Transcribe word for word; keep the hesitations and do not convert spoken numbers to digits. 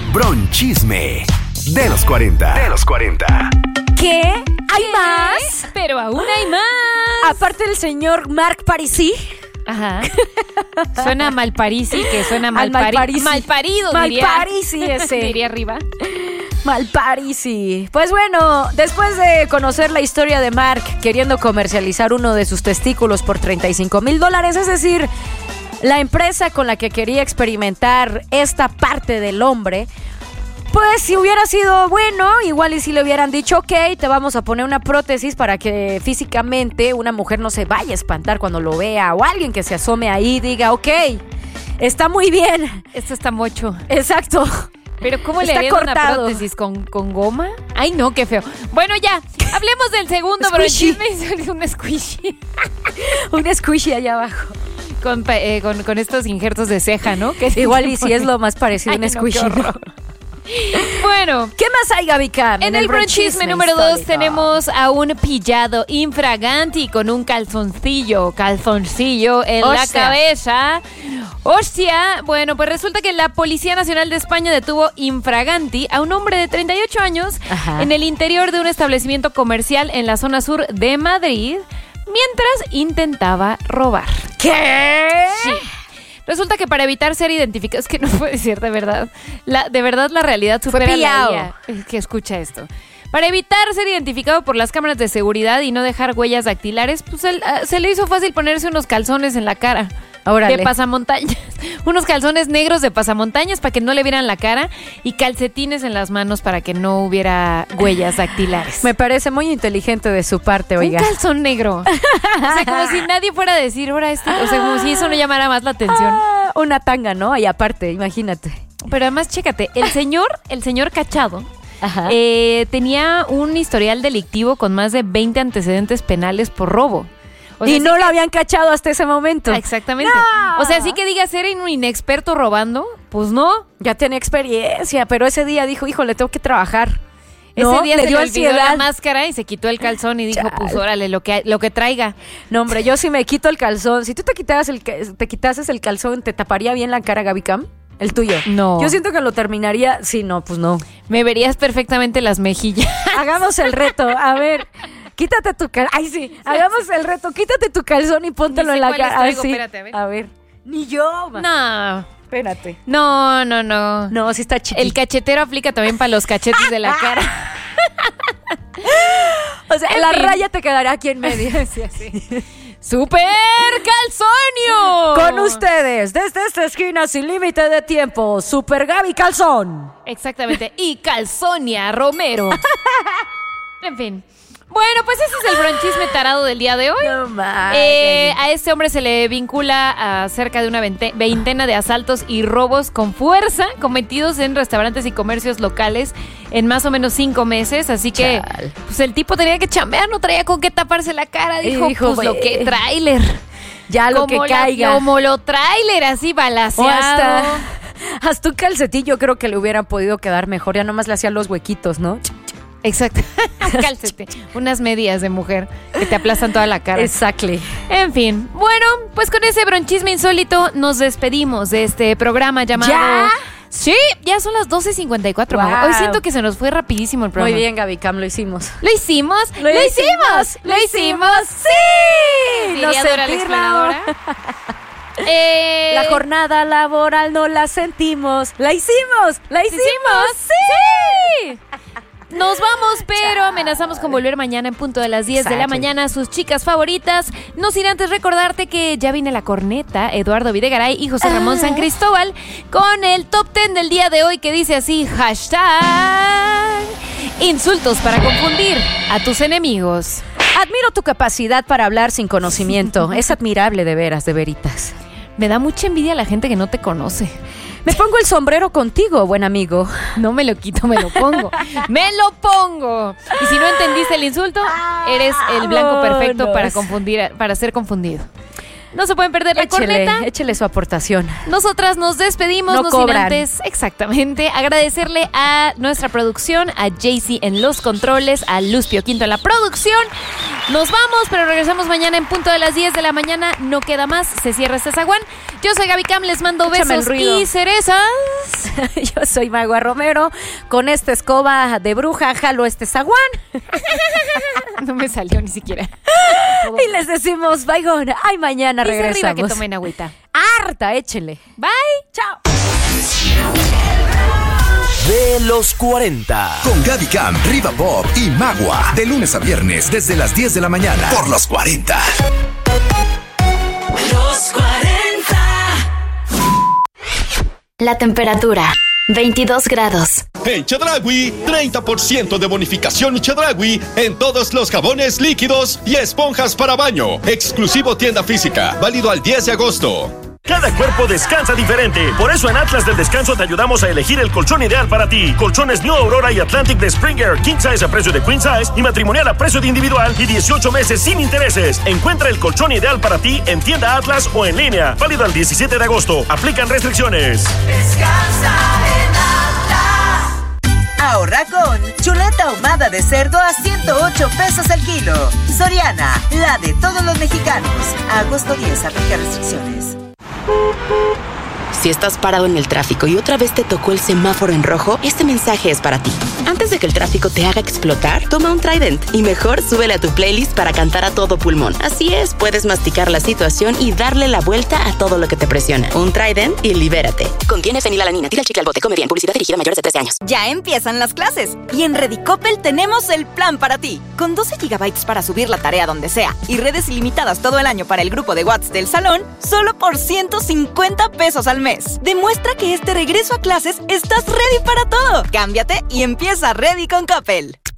Bronchisme de los cuarenta. De los cuarenta. ¿Qué? ¿Hay más? Pero aún hay más. Aparte del señor Marc Parisi. Ajá. Suena Malparisi, que suena mal Malparisi. Malparido, diría. Malparisi ese. Diría arriba. Malparisi. Pues bueno, después de conocer la historia de Marc queriendo comercializar uno de sus testículos por treinta y cinco mil dólares, es decir, la empresa con la que quería experimentar esta parte del hombre, pues si hubiera sido bueno, igual y si le hubieran dicho, ok, te vamos a poner una prótesis para que físicamente una mujer no se vaya a espantar cuando lo vea, o alguien que se asome ahí y diga, ok, está muy bien. Esto está mocho. Exacto. Pero ¿cómo le Está harían una cortado. prótesis? ¿Con, ¿Con goma? Ay, no, qué feo. Bueno, ya, hablemos del segundo Squishy. bronchisme. Un squishy. Un squishy allá abajo. Con, eh, con, con estos injertos de ceja, ¿no? Que Igual y si es lo más parecido a un Ay, no, squishy. qué horror. Bueno, ¿Qué más hay, Gaby Cam? en el bronchisme número dos tenemos a un pillado infraganti con un calzoncillo, calzoncillo en la Hostia. cabeza. Hostia, bueno, pues resulta que la Policía Nacional de España detuvo infraganti a un hombre de treinta y ocho años Ajá. en el interior de un establecimiento comercial en la zona sur de Madrid mientras intentaba robar. ¿Qué? Sí. Resulta que para evitar ser identificado, es que no puede ser de verdad, la, de verdad la realidad supera la pillado. I A. Es que escucha esto. Para evitar ser identificado por las cámaras de seguridad y no dejar huellas dactilares, pues él, uh, se le hizo fácil ponerse unos calzones en la cara. Órale. De pasamontañas. Unos calzones negros de pasamontañas para que no le vieran la cara y calcetines en las manos para que no hubiera huellas dactilares. Me parece muy inteligente de su parte, oiga. Un calzón negro. O sea, como si nadie fuera a decir, ahora este, o sea, como si eso no llamara más la atención. Ah, una tanga, ¿no? Y aparte, imagínate. Pero además, chécate, el señor, el señor cachado, Ajá. eh, tenía un historial delictivo con más de veinte antecedentes penales por robo. O sea, y sí no que- lo habían cachado hasta ese momento. Exactamente. ¡No! O sea, sí que digas, era un inexperto robando, pues no. Ya tenía experiencia, pero ese día dijo, híjole, tengo que trabajar. Ese No, día le se dio le olvidó ansiedad. la máscara y se quitó el calzón y dijo, Chale. pues órale, lo que, lo que traiga. No, hombre, yo sí me quito el calzón. Si tú te quitaras el, ca- te quitases el calzón, ¿te taparía bien la cara, Gaby Cam? El tuyo. No. Yo siento que lo terminaría. Sí, no, pues no. Me verías perfectamente las mejillas. Hagamos el reto. A ver, quítate tu calzón. Ay, sí. Hagamos el reto. Quítate tu calzón y póntelo Ni sé en la cuáles cara. traigo, Ay, sí. espérate, a ver. A ver. Ni yo. ma. No, Espérate. no, no, no. No, sí está chiquito. El cachetero aplica también para los cachetes de la cara. O sea, En la fin. raya te quedará aquí en medio. Sí, así. ¡Super Calzonio! Con ustedes, desde esta esquina sin límite de tiempo, Super Gaby Calzón. Exactamente. Y Calzonia Romero. En fin. Bueno, pues ese es el bronchisme tarado del día de hoy. No mames. Eh, a este hombre se le vincula a cerca de una veinte- veintena de asaltos y robos con fuerza cometidos en restaurantes y comercios locales en más o menos cinco meses. Así que Chal. pues el tipo tenía que chambear, no traía con qué taparse la cara. Dijo, Dijo, pues lo güey, que tráiler. Ya lo que Como la- caiga. Como lo tráiler, así O balaseado. hasta, hasta un calcetín yo creo que le hubieran podido quedar mejor. Ya nomás le hacían los huequitos, ¿no? Exacto. Un calcete. Unas medias de mujer que te aplastan toda la cara. Exactly. En fin, bueno, pues con ese bronchisme insólito nos despedimos de este programa llamado... ¿Ya? Sí, ya son las doce cincuenta y cuatro. Wow. Mamá. Hoy siento que se nos fue rapidísimo el programa. Muy bien, Gaby Cam, lo hicimos. ¿Lo hicimos? ¡Lo hicimos! ¡Lo hicimos! ¡Sí! No Diría Dora la sentirla. exploradora. Eh, La jornada laboral no la sentimos. ¡La hicimos! ¡La hicimos! ¡Sí! Nos vamos, pero amenazamos con volver mañana en punto de las diez de la Exacto. mañana a sus chicas favoritas. No sin antes recordarte que ya viene la corneta, Eduardo Videgaray y José Ramón Ah. San Cristóbal con el top ten del día de hoy que dice así, hashtag insultos para confundir a tus enemigos. Admiro tu capacidad para hablar sin conocimiento. Es admirable de veras, de veritas. Me da mucha envidia la gente que no te conoce. Me pongo el sombrero contigo, buen amigo. No me lo quito, me lo pongo. ¡Me lo pongo! Y si no entendiste el insulto, eres el blanco perfecto para Vámonos. confundir, para ser confundido. No se pueden perder la Échele, corneta. échele su aportación. Nosotras nos despedimos, No no sin cobran. antes, exactamente, agradecerle a nuestra producción, a Jaycee en los controles, a Luz Pio Quinto en la producción Nos vamos, pero regresamos mañana en punto de las diez de la mañana. No queda más, se cierra este zaguán. Yo soy Gaby Cam, les mando Échame besos el ruido. y cerezas. Yo soy Magua Romero. Con esta escoba de bruja jalo este zaguán. No me salió ni siquiera. Y les decimos, bye, ay, mañana Dice arriba regresamos. que tomen agüita. Harta, échele. Bye. Chao. De los cuarenta. Con Gaby Cam, Riva Pop y Magua. De lunes a viernes desde las diez de la mañana. Por los cuarenta. Los cuarenta. La temperatura, veintidós grados. En Chedraui, treinta por ciento de bonificación Chedraui en todos los jabones líquidos y esponjas para baño. Exclusivo tienda física, válido al diez de agosto. Cada cuerpo descansa diferente. Por eso en Atlas del Descanso te ayudamos a elegir el colchón ideal para ti. Colchones New Aurora y Atlantic de Springer, King Size a precio de Queen Size y matrimonial a precio de individual y dieciocho meses sin intereses. Encuentra el colchón ideal para ti en tienda Atlas o en línea. Válido al diecisiete de agosto. Aplican restricciones. Descansa en Atlas. Ahorra con chuleta ahumada de cerdo a ciento ocho pesos el kilo. Soriana, la de todos los mexicanos. A agosto diez, aplica restricciones. Si estás parado en el tráfico y otra vez te tocó el semáforo en rojo, este mensaje es para ti. Antes de que el tráfico te haga explotar, toma un Trident y mejor súbele a tu playlist para cantar a todo pulmón. Así es, puedes masticar la situación y darle la vuelta a todo lo que te presiona. Un Trident y libérate. Contiene fenilalanina. Tira el chicle al bote. Come bien. Publicidad dirigida a mayores de trece años. Ya empiezan las clases y en Redicopel tenemos el plan para ti. Con doce gigabytes para subir la tarea donde sea y redes ilimitadas todo el año para el grupo de WhatsApp del salón, solo por ciento cincuenta pesos al mes. Demuestra que este regreso a clases estás ready para todo. Cámbiate y empieza Ready con Coppel.